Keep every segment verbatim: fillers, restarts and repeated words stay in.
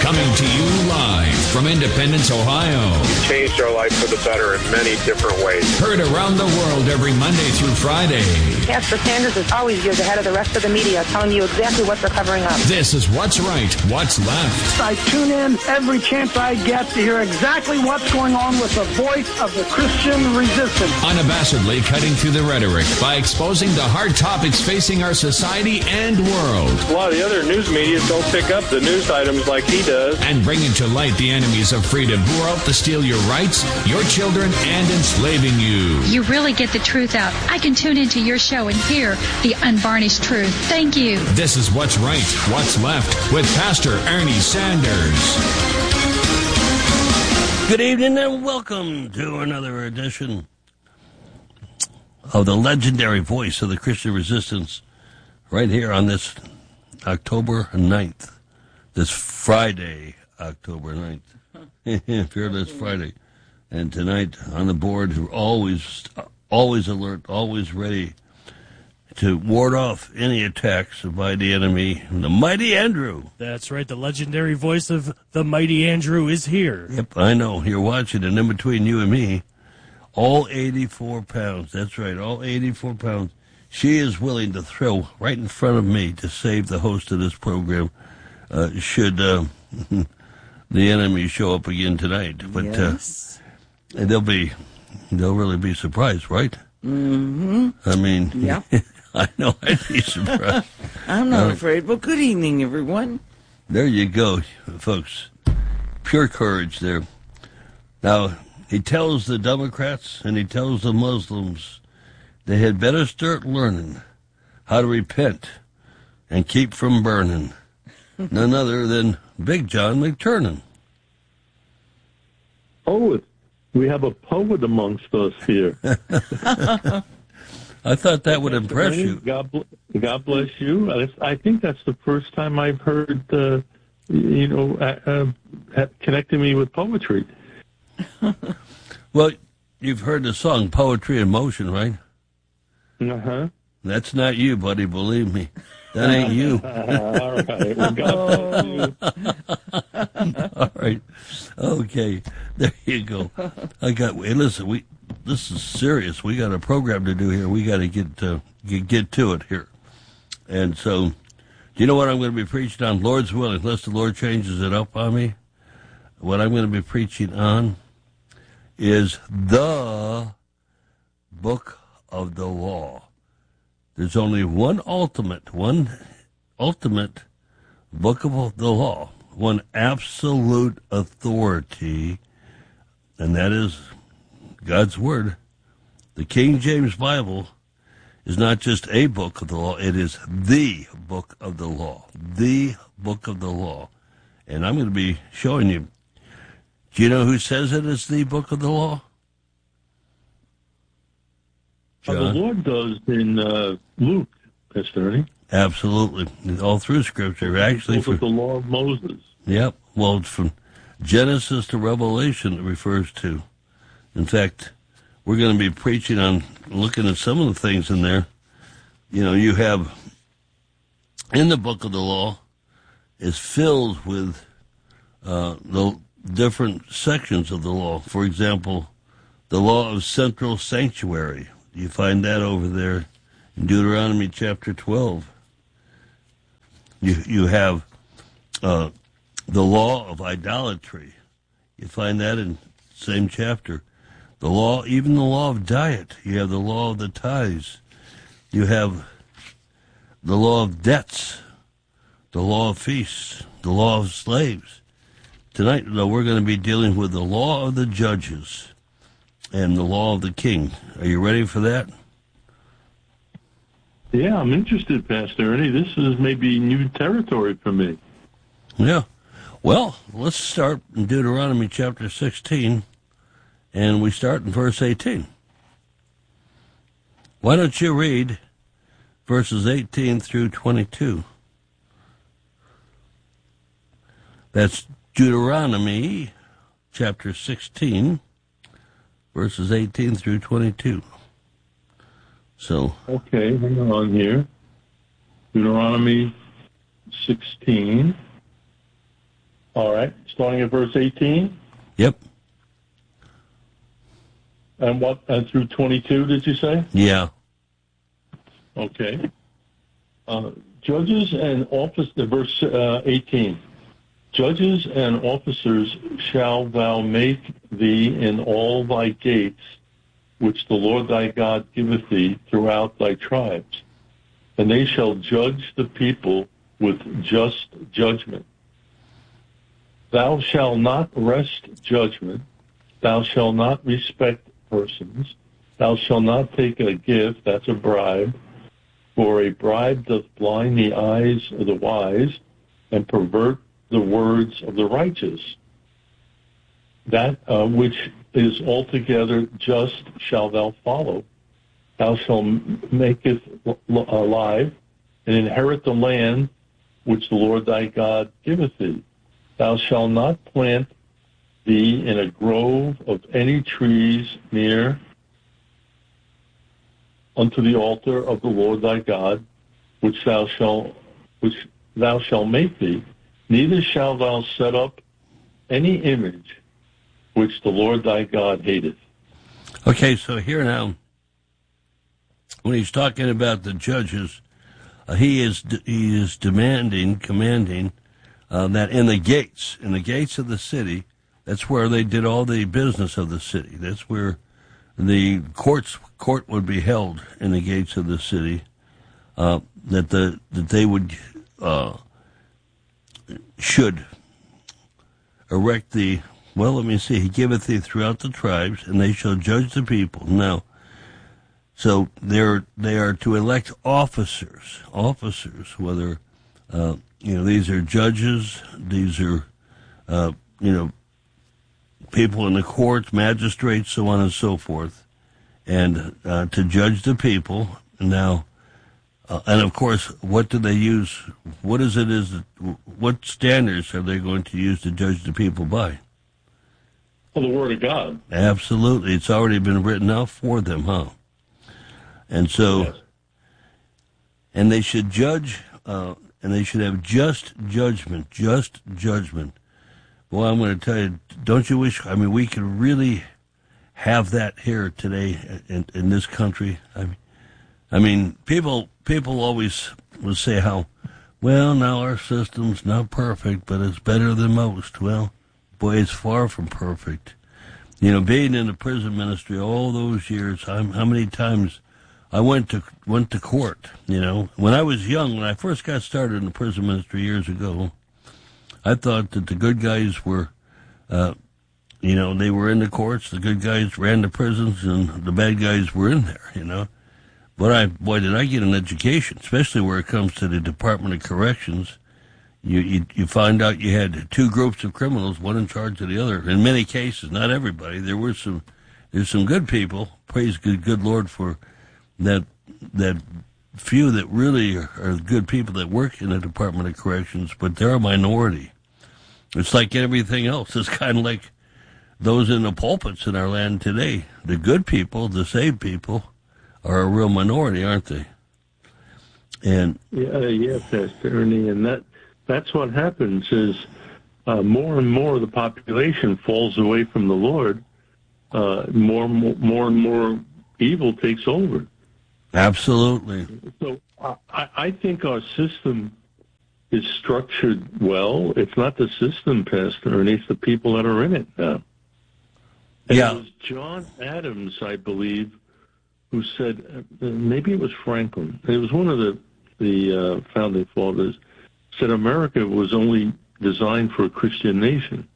Coming to you live from Independence, Ohio. You've changed our life for the better in many different ways. Heard around the world every Monday through Friday. Pastor Sanders is always years ahead of the rest of the media, telling you exactly what they're covering up. This is What's Right, What's Left. I tune in every chance I get to hear exactly what's going on with the voice of the Christian resistance. Unabashedly cutting through the rhetoric by exposing the hard topics facing our society and world. A lot of the other news media don't pick up the news items like he does. And bringing to light the enemies of freedom who are out to steal your rights, your children, and enslaving you. You really get the truth out. I can tune into your show and hear the unvarnished truth. Thank you. This is What's Right, What's Left with Pastor Ernie Sanders. Good evening and welcome to another edition of the legendary voice of the Christian resistance right here on this October ninth, this Friday, October ninth. Fearless Friday. And tonight on the board, we're always, always alert, always ready to ward off any attacks by the enemy, the mighty Andrew. That's right. The legendary voice of the mighty Andrew is here. Yep, I know. You're watching, and in between you and me, all eighty-four pounds. That's right, all eighty-four pounds. She is willing to throw right in front of me to save the host of this program uh, should uh, the enemy show up again tonight. But yes. uh, they'll be, they'll really be surprised, right? Mm-hmm. I mean, yeah. I know I'd be surprised. I'm not uh, afraid. Well, good evening, everyone. There you go, folks. Pure courage there. Now, he tells the Democrats and he tells the Muslims they had better start learning how to repent and keep from burning. None other than Big John McTurnan. Poet. We have a poet amongst us here. I thought that would impress you. God, God bless you. I think that's the first time I've heard, uh, you know, uh, uh, connecting me with poetry. Well, you've heard the song Poetry in Motion, right? Uh-huh. That's not you, buddy, believe me. That ain't you. All right. Well, God bless you. All right. Okay. There you go. I got, hey, listen, we, this is serious. We got a program to do here. We got to get, uh, get, get to it here. And so, do you know what I'm going to be preaching on? Lord's willing, unless the Lord changes it up on me. What I'm going to be preaching on is the book of the law. There's only one ultimate, one ultimate book of the law, one absolute authority, and that is God's Word. The King James Bible is not just a book of the law, it is the book of the law, the book of the law. And I'm going to be showing you. Do you know who says it is the book of the law? John? Uh, the Lord does in uh, Luke, Pastor Ernie. Absolutely. All through Scripture. Actually, for the law of Moses. Yep. Well, it's from Genesis to Revelation it refers to. In fact, we're going to be preaching on looking at some of the things in there. You know, you have in the book of the law is filled with uh, the different sections of the law. For example, the law of central sanctuary. You find that over there in Deuteronomy chapter twelve. You you have uh, the law of idolatry. You find that in the same chapter. The law, even the law of diet. You have the law of the tithes. You have the law of debts, the law of feasts, the law of slaves. Tonight, though, we're going to be dealing with the law of the judges and the law of the king. Are you ready for that? Yeah, I'm interested, Pastor Ernie. This is maybe new territory for me. Yeah. Well, let's start in Deuteronomy chapter sixteen, and we start in verse eighteen. Why don't you read verses eighteen through twenty-two? That's Deuteronomy chapter sixteen, verses eighteen through twenty-two. So, okay, hang on here. Deuteronomy sixteen. All right, starting at verse eighteen. Yep. And what? And through twenty-two, did you say? Yeah. Okay. Uh, judges and officers, verse uh, eighteen. Judges and officers shall thou make thee in all thy gates, which the Lord thy God giveth thee throughout thy tribes, and they shall judge the people with just judgment. Thou shalt not wrest judgment. Thou shalt not respect persons. Thou shalt not take a gift, that's a bribe, for a bribe doth blind the eyes of the wise and pervert the words of the righteous. That uh, which is altogether just shall thou follow. Thou shalt maketh alive and inherit the land which the Lord thy God giveth thee. Thou shalt not plant thee in a grove of any trees near unto the altar of the Lord thy God, which thou shalt which thou shalt make thee. Neither shalt thou set up any image which the Lord thy God hateth. Okay, so here now, when he's talking about the judges, uh, he is he is demanding, commanding uh, that in the gates, in the gates of the city, that's where they did all the business of the city. That's where the courts court would be held, in the gates of the city. Uh, that the that they would uh, should erect the. Well, let me see. He giveth thee throughout the tribes, and they shall judge the people. Now, so they're they are to elect officers, officers. Whether uh, you know these are judges, these are uh, you know people in the courts, magistrates, so on and so forth, and uh, to judge the people. Now, uh, and of course, what do they use? What is it? Is what standards are they going to use to judge the people by? Well, the Word of God. Absolutely. It's already been written out for them, huh? And so, yes. And they should judge, uh, and they should have just judgment, just judgment. Well, I'm going to tell you, don't you wish, I mean, we could really have that here today in, in this country? I mean, I mean, people, people always will say how, well, now our system's not perfect, but it's better than most. Well, boy, it's far from perfect. You know, being in the prison ministry all those years, I'm, how many times I went to went to court, you know. When I was young, when I first got started in the prison ministry years ago, I thought that the good guys were, uh, you know, they were in the courts, the good guys ran the prisons, and the bad guys were in there, you know. But I, boy, did I get an education, especially where it comes to the Department of Corrections. You, you you find out you had two groups of criminals, one in charge of the other. In many cases, not everybody. There were some, there's some good people. Praise good, good Lord for that that few that really are, are good people that work in the Department of Corrections. But they're a minority. It's like everything else. It's kind of like those in the pulpits in our land today. The good people, the saved people, are a real minority, aren't they? And yeah, yeah, Pastor Ernie, and that. That's what happens is uh, more and more of the population falls away from the Lord. Uh, more, more, more and more evil takes over. Absolutely. So I, I think our system is structured well. It's not the system, Pastor, and it's the people that are in it now. And yeah. It was John Adams, I believe, who said, uh, maybe it was Franklin. It was one of the, the uh, founding fathers. Said America was only designed for a Christian nation.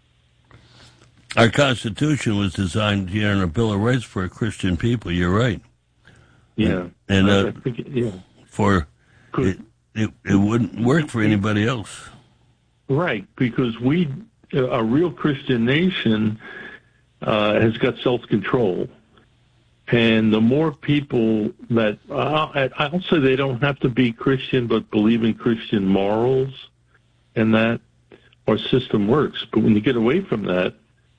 Our Constitution was designed here in a Bill of Rights for a Christian people. You're right. Yeah, and uh, I think it, yeah, for it, it, it wouldn't work for anybody else. Right, because we, a real Christian nation, uh, has got self-control. And the more people that, uh, I'll say they don't have to be Christian, but believe in Christian morals, and that our system works. But when you get away from that,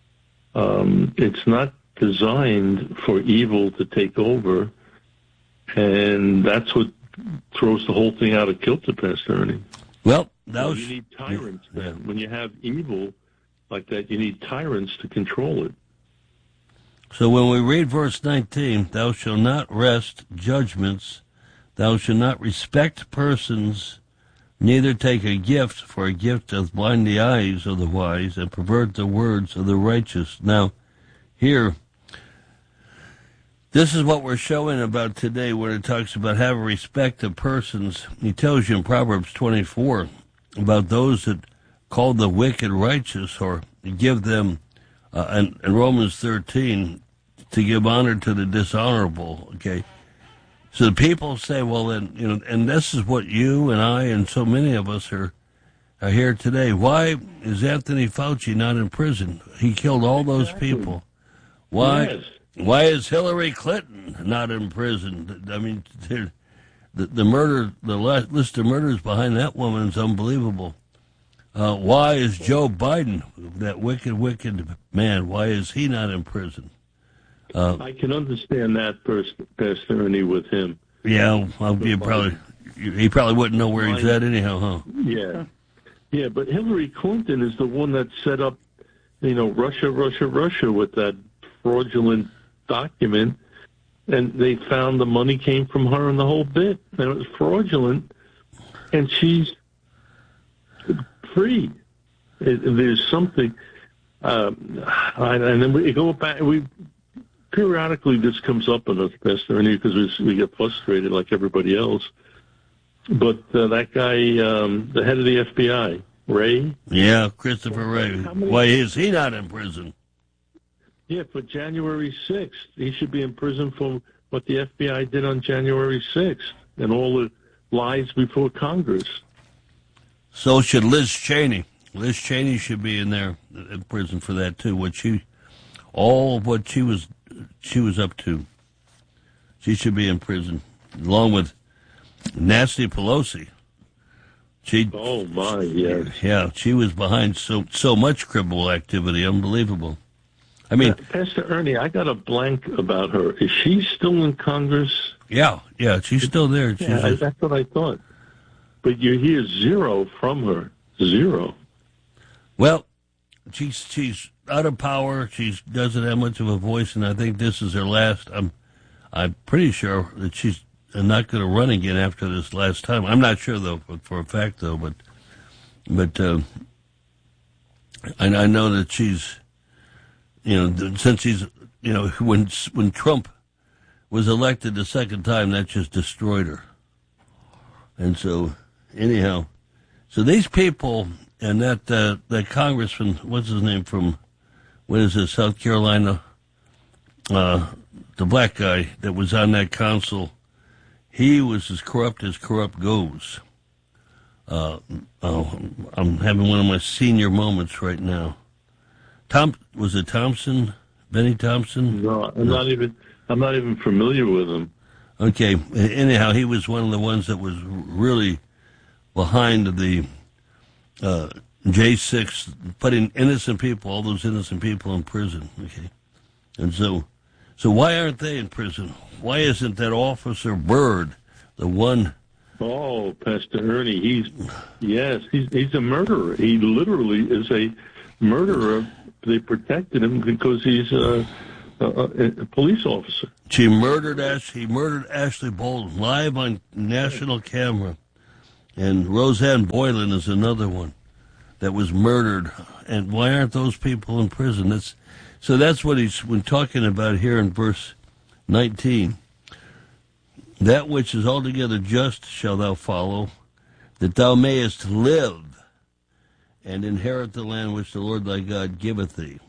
um, it's not designed for evil to take over, and that's what throws the whole thing out of kilter, Pastor Ernie. Well, thou you need tyrants then. Yeah. When you have evil like that, you need tyrants to control it. So when we read verse nineteen, thou shalt not wrest judgments, thou shalt not respect persons, neither take a gift, for a gift doth blind the eyes of the wise and pervert the words of the righteous. Now, here, this is what we're showing about today when it talks about having respect of persons. He tells you in Proverbs twenty-four about those that call the wicked righteous, or give them, uh, and, and Romans thirteen, to give honor to the dishonorable, okay? So the people say, well, then, you know, and this is what you and I and so many of us are, are here today. Why is Anthony Fauci not in prison? He killed all those people. Why? Yes. Why is Hillary Clinton not in prison? I mean, the, the murder, the list of murders behind that woman is unbelievable. Uh, why is Joe Biden, that wicked, wicked man, why is he not in prison? Uh, I can understand that, Pastor Ernie, with him. Yeah, well, you probably, he probably wouldn't know where he's at anyhow, huh? Yeah. Yeah, but Hillary Clinton is the one that set up, you know, Russia, Russia, Russia with that fraudulent document, and they found the money came from her and the whole bit, and it was fraudulent, and she's free. It, there's something, um, and then we go back, we periodically this comes up in us, Pastor Ernie, because we, we get frustrated like everybody else. But uh, that guy, um, the head of the F B I, Ray. Yeah, Christopher Wray. Many, Why is he not in prison? Yeah, for January sixth. He should be in prison for what the F B I did on January sixth and all the lies before Congress. So should Liz Cheney. Liz Cheney should be in there in prison for that too. What she, all of what she was, she was up to. She should be in prison, along with Nancy Pelosi. She, oh my, yes. Yeah, she was behind so so much criminal activity, unbelievable. I mean, uh, Pastor Ernie, I got a blank about her. Is she still in Congress? Yeah, yeah, she's still there. She's yeah, a, that's what I thought. But you hear zero from her, zero. Well, she's she's out of power. She doesn't have much of a voice, and I think this is her last. I'm I'm pretty sure that she's not going to run again after this last time. I'm not sure though, for, for a fact though, but but uh, I, I know that she's, you know, since she's, you know, when when Trump was elected the second time, that just destroyed her. And so, anyhow, so these people and that uh, that congressman, what's his name from, what is it, South Carolina, uh, the black guy that was on that council. He was as corrupt as corrupt goes. Uh, oh, I'm having one of my senior moments right now. Tom, was it Thompson? Benny Thompson? No, I'm no. not even. I'm not even familiar with him. Okay. Anyhow, he was one of the ones that was really behind the uh, J six, putting innocent people, all those innocent people, in prison. Okay, and so, so why aren't they in prison? Why isn't that Officer Byrd the one? Oh, Pastor Ernie, he's, yes, he's he's a murderer. He literally is a murderer. They protected him because he's a, a, a police officer. She murdered Ash. He murdered Ashley Bolton live on national camera, and Roseanne Boylan is another one that was murdered. And why aren't those people in prison? That's so. That's what he's when talking about here in verse nineteen. That which is altogether just shall thou follow, that thou mayest live and inherit the land which the Lord thy God giveth thee.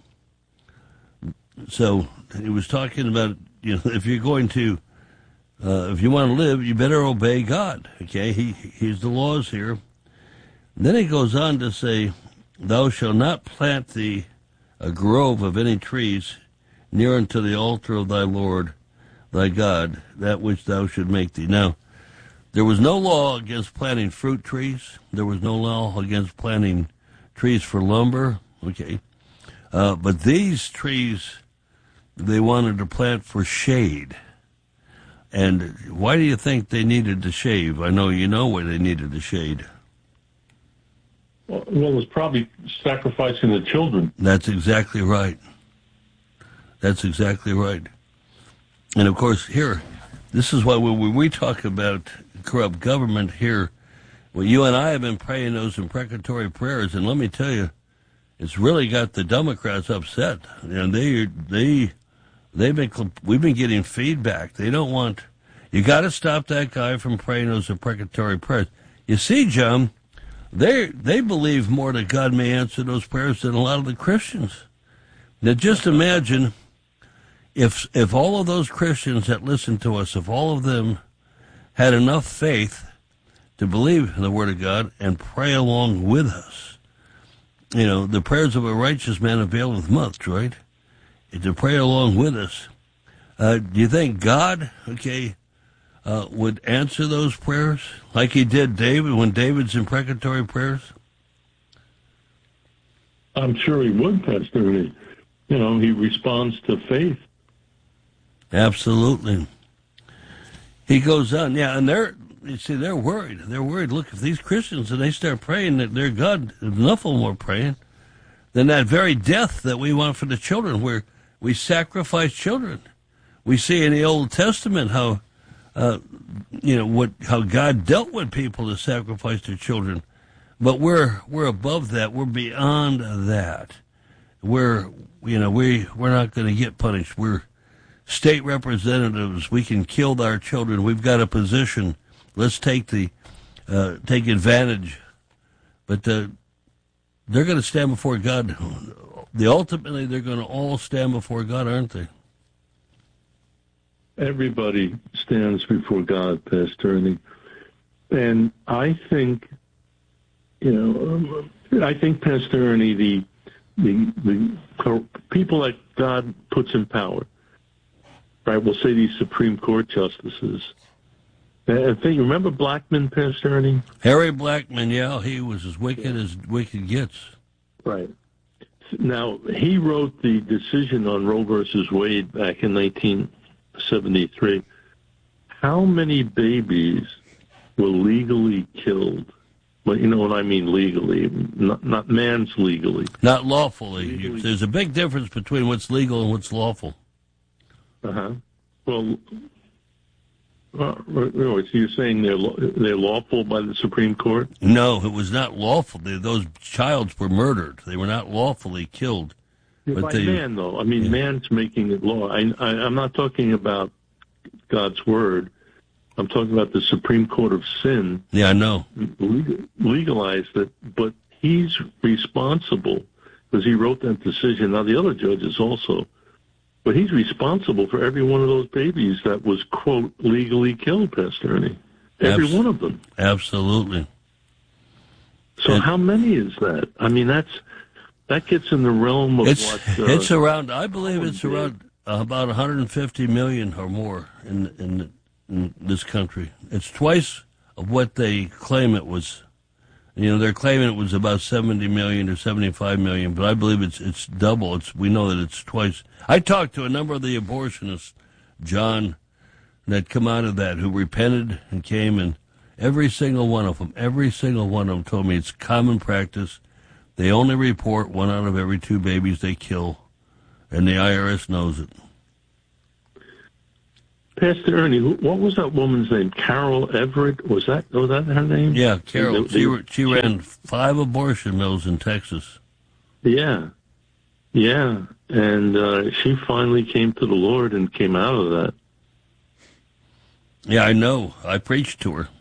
So he was talking about, you know, if you're going to, uh, if you want to live, you better obey God. Okay, he he's the laws here. And then he goes on to say, thou shalt not plant thee a grove of any trees near unto the altar of thy Lord thy God, that which thou should make thee. Now, there was no law against planting fruit trees. There was no law against planting trees for lumber. Okay. Uh, but these trees, they wanted to plant for shade. And why do you think they needed to shave? I know you know why they needed to shade. Well, it's probably sacrificing the children. That's exactly right. That's exactly right. And, of course, here, this is why when we talk about corrupt government here, well, you and I have been praying those imprecatory prayers, and let me tell you, it's really got the Democrats upset. You know, they, they, they've been, we've been getting feedback. They don't want, you got to stop that guy from praying those imprecatory prayers. You see, John, they they believe more that God may answer those prayers than a lot of the Christians. Now, just imagine if if all of those Christians that listen to us, if all of them had enough faith to believe in the Word of God and pray along with us. You know, the prayers of a righteous man availeth much, right? To pray along with us. Uh, do you think God, okay, uh, would answer those prayers like he did David when David's imprecatory prayers? I'm sure he would, Pastor. You know, he responds to faith. Absolutely. He goes on, yeah, and they're, you see, they're worried. They're worried. Look, if these Christians, and they start praying that their God, enough of them are praying, then that very death that we want for the children, where we sacrifice children. We see in the Old Testament how, uh, you know, what how God dealt with people to sacrifice their children. But we're we're above that. We're beyond that. We're, you know, we, we're not going to get punished. We're state representatives. We can kill our children. We've got a position. Let's take the uh, take advantage. But uh, they're going to stand before God. The ultimately, they're going to all stand before God, aren't they? Everybody stands before God, Pastor Ernie. And I think, you know, I think, Pastor Ernie, the the the people that God puts in power, right? We'll say these Supreme Court justices. I think, remember Blackmun, Pastor Ernie? Harry Blackmun, yeah, he was as wicked as wicked gets. Right. Now, he wrote the decision on Roe versus Wade back in nineteen seventy-three. How many babies were legally killed? Well, you know what I mean legally, not, not man's legally. Not lawfully. Legally. There's a big difference between what's legal and what's lawful. Uh-huh. Well, uh, so you're saying they're they're lawful by the Supreme Court? No, it was not lawful. They, those childs were murdered. They were not lawfully killed. Yeah, but by they, man, though. I mean, yeah. Man's making it law. I, I, I'm not talking about God's word. I'm talking about the Supreme Court of Sin. Yeah, I know. Legalized it, but he's responsible because he wrote that decision. Now, the other judges also. But he's responsible for every one of those babies that was, quote, legally killed, Pastor Ernie. Every Abs- one of them. Absolutely. So and how many is that? I mean, that's that gets in the realm of it's, what... Uh, it's around, I believe it's did. around uh, about one hundred fifty million or more in, in, in this country. It's twice of what they claim it was. You know, they're claiming it was about seventy million or seventy-five million, but I believe it's it's double. It's we know that it's twice. I talked to a number of the abortionists, John, that come out of that, who repented and came, and every single one of them, every single one of them told me it's common practice. They only report one out of every two babies they kill, and the I R S knows it. Pastor Ernie, what was that woman's name? Carol Everett? Was that was that her name? Yeah, Carol. They, they, she, she ran five abortion mills in Texas. Yeah, yeah, and uh, she finally came to the Lord and came out of that. Yeah, I know. I preached to her.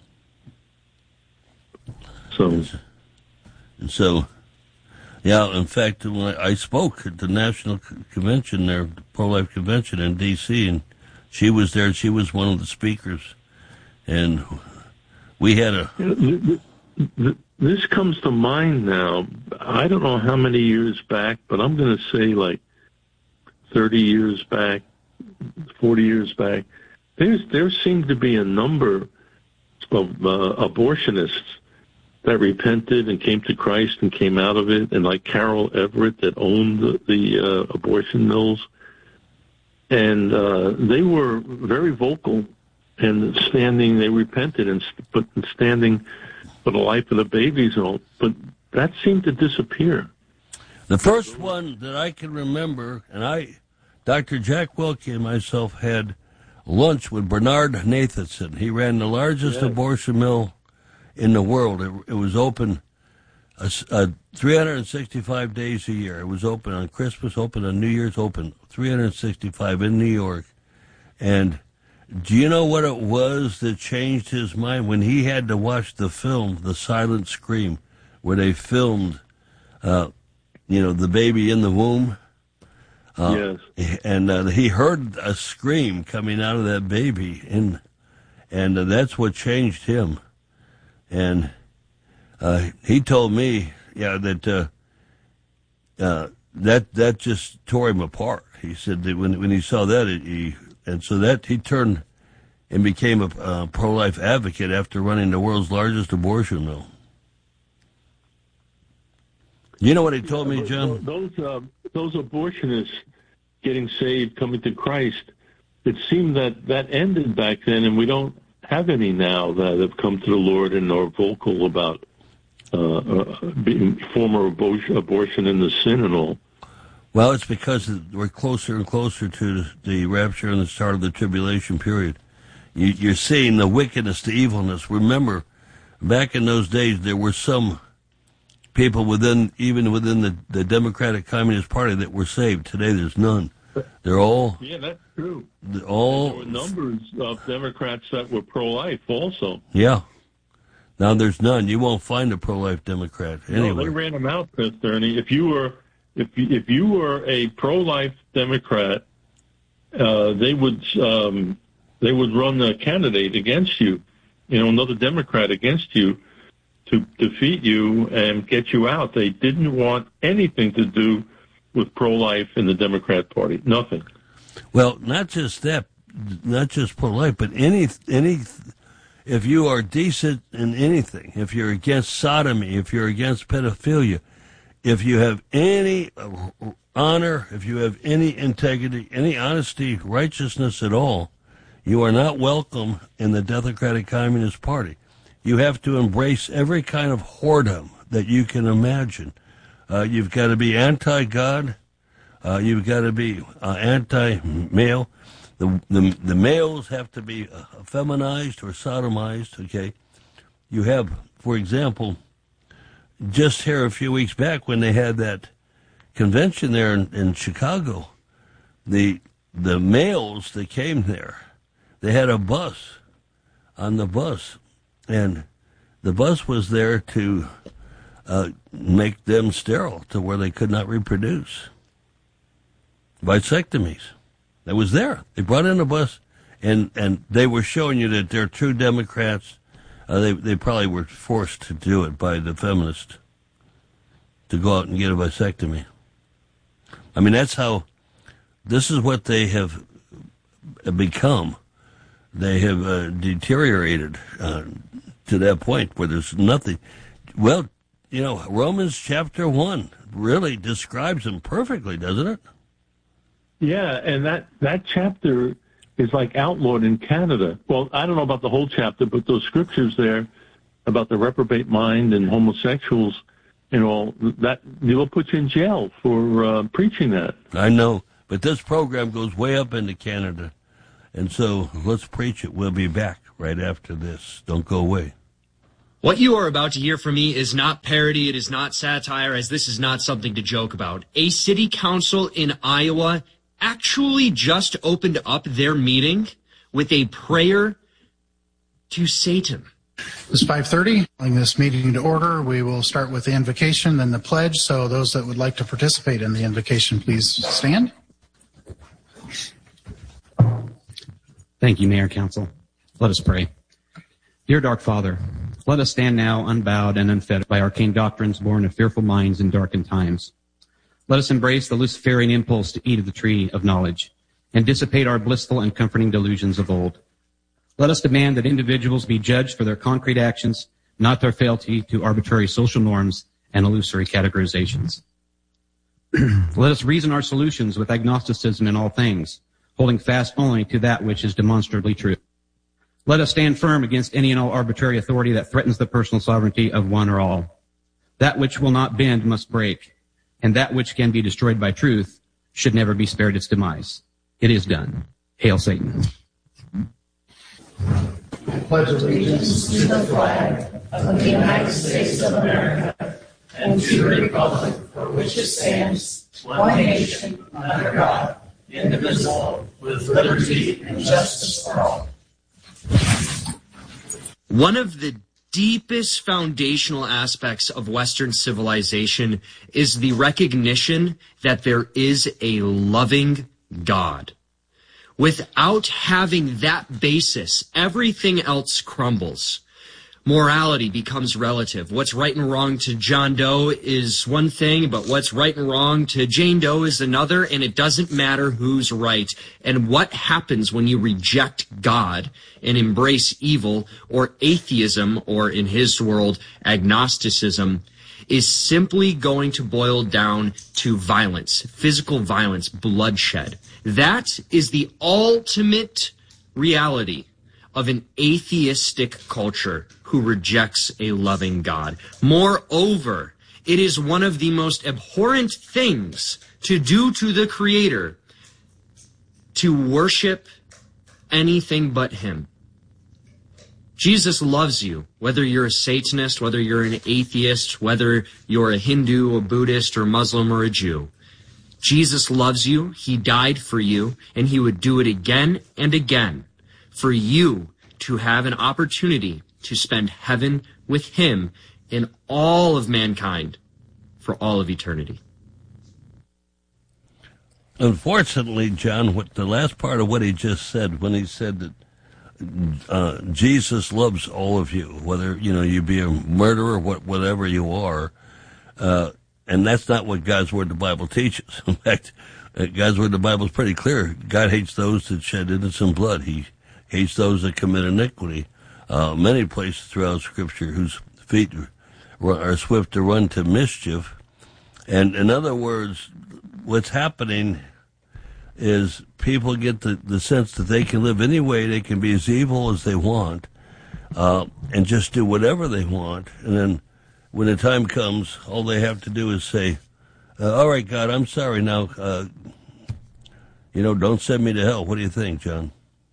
So, and, and so, yeah. In fact, when I, I spoke at the National Convention there, the Pro-Life Convention in D C, and she was there. She was one of the speakers, and we had a. This comes to mind now. I don't know how many years back, but I'm going to say like thirty years back, forty years back. There's there seemed to be a number of uh, abortionists that repented and came to Christ and came out of it, and like Carol Everett that owned the, the uh, abortion mills. And uh, they were very vocal and standing. They repented and but standing for the life of the babies and all. But that seemed to disappear. The first one that I can remember, and I, Doctor Jack Wilkie and myself had lunch with Bernard Nathanson. He ran the largest yes. abortion mill in the world. It, it was open uh, uh, three hundred sixty-five days a year. It was open on Christmas, open on New Year's, open three hundred sixty-five in New York. And do you know what it was that changed his mind when he had to watch the film, The Silent Scream, where they filmed, uh, you know, the baby in the womb? Uh, yes. And uh, he heard a scream coming out of that baby, and and uh, that's what changed him. And uh, he told me, yeah, that uh, uh, that that just tore him apart. He said that when when he saw that, it, he and so that he turned and became a uh, pro-life advocate after running the world's largest abortion mill. You know what he told me, John? Those uh, those abortionists getting saved, coming to Christ, it seemed that that ended back then, and we don't have any now that have come to the Lord and are vocal about uh, uh, being former abortion, abortion and the sin and all. Well, it's because we're closer and closer to the rapture and the start of the tribulation period. You, you're seeing the wickedness, the evilness. Remember, back in those days, there were some people within, even within the, the Democratic Communist Party that were saved. Today, there's none. They're all... Yeah, that's true. All, there were numbers of Democrats that were pro-life also. Yeah. Now there's none. You won't find a pro-life Democrat anywhere. No, they ran them out, Chris Ernie. If you were... If you, if you were a pro-life Democrat, uh, they would um, they would run a candidate against you, you know, another Democrat against you to defeat you and get you out. They didn't want anything to do with pro-life in the Democrat Party. Nothing. Well, not just that, not just pro-life, but any any. If you are decent in anything, if you're against sodomy, if you're against pedophilia. If you have any honor, if you have any integrity, any honesty, righteousness at all, you are not welcome in the Democratic Communist Party. You have to embrace every kind of whoredom that you can imagine. Uh, you've got to be anti-God. Uh, you've got to be uh, anti-male. The, the the males have to be uh, feminized or sodomized, okay? You have, for example... Just here a few weeks back when they had that convention there in, in Chicago, the the males that came there, they had a bus on the bus, and the bus was there to uh, make them sterile to where they could not reproduce. Vasectomies. That was there. They brought in a bus, and, and they were showing you that they're true Democrats. Uh, they they probably were forced to do it by the feminists to go out and get a vasectomy. I mean, that's how, this is what they have become. They have uh, deteriorated uh, to that point where there's nothing. Well, you know, Romans chapter one really describes them perfectly, doesn't it? Yeah, and that, that chapter is like outlawed in Canada. Well, I don't know about the whole chapter, but those scriptures there about the reprobate mind and homosexuals, you know, that they will put you in jail for uh, preaching that. I know, but this program goes way up into Canada, and so let's preach it. We'll be back right after this. Don't go away. What you are about to hear from me is not parody. It is not satire, as this is not something to joke about. A city council in Iowa actually just opened up their meeting with a prayer to Satan. It's five thirty. Calling this meeting to order. We will start with the invocation, then the pledge. So those that would like to participate in the invocation, please stand. Thank you, Mayor, Council. Let us pray. Dear Dark Father, let us stand now unbowed and unfettered by arcane doctrines born of fearful minds in darkened times. Let us embrace the Luciferian impulse to eat of the tree of knowledge and dissipate our blissful and comforting delusions of old. Let us demand that individuals be judged for their concrete actions, not their fealty to arbitrary social norms and illusory categorizations. Let us reason our solutions with agnosticism in all things, holding fast only to that which is demonstrably true. Let us stand firm against any and all arbitrary authority that threatens the personal sovereignty of one or all. That which will not bend must break, and that which can be destroyed by truth should never be spared its demise. It is done. Hail Satan. I pledge allegiance to the flag of the United States of America and to the republic for which it stands, one nation, under God, indivisible, with liberty and justice for all. One of the deepest foundational aspects of Western civilization is the recognition that there is a loving God. Without having that basis, everything else crumbles. Morality becomes relative. What's right and wrong to John Doe is one thing, but what's right and wrong to Jane Doe is another, and it doesn't matter who's right. And what happens when you reject God and embrace evil, or atheism, or in his world, agnosticism, is simply going to boil down to violence, physical violence, bloodshed. That is the ultimate reality of an atheistic culture who rejects a loving God. Moreover, it is one of the most abhorrent things to do to the Creator to worship anything but Him. Jesus loves you, whether you're a Satanist, whether you're an atheist, whether you're a Hindu, a Buddhist, or Muslim, or a Jew. Jesus loves you, He died for you, and He would do it again and again for you to have an opportunity to spend heaven with Him in all of mankind for all of eternity. Unfortunately, John, what the last part of what he just said, when he said that uh, Jesus loves all of you, whether you know you be a murderer, what whatever you are, uh, and that's not what God's Word, the Bible, teaches. In fact, uh, God's Word, the Bible, is pretty clear. God hates those that shed innocent blood. He hates those that commit iniquity. Uh, many places throughout Scripture whose feet are swift to run to mischief. And in other words, what's happening is people get the, the sense that they can live any way, they can be as evil as they want, uh, and just do whatever they want. And then when the time comes, all they have to do is say, uh, all right, God, I'm sorry now. Uh, you know, don't send me to hell. What do you think, John?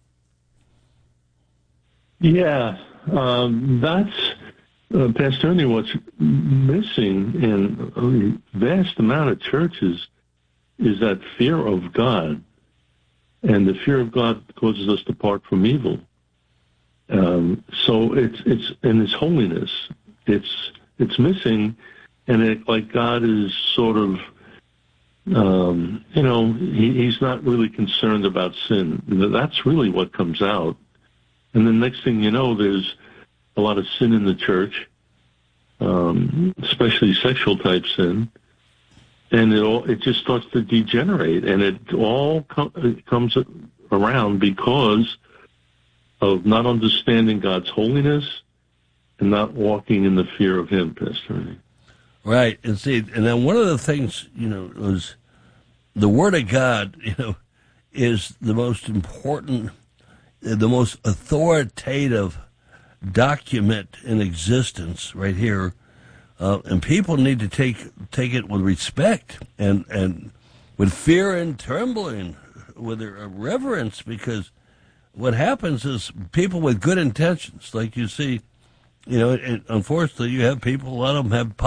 Yeah, um, that's, uh, Pastor Ernie, what's missing in a vast amount of churches is that fear of God. And the fear of God causes us to part from evil. Um, so it's, it's, in His holiness, it's, it's missing, and it, like God is sort of, um, you know, he, He's not really concerned about sin. That's really what comes out. And the next thing you know, there's a lot of sin in the church, um, especially sexual type sin, and it all it just starts to degenerate, and it all com- it comes around because of not understanding God's holiness and not walking in the fear of Him, Pastor. Right, and see, and then one of the things, you know, was the Word of God, you know, is the most important, the most authoritative document in existence right here, uh, and people need to take take it with respect and and with fear and trembling, with a reverence, because what happens is people with good intentions, like you see, you know, it, unfortunately, you have people, a lot of them have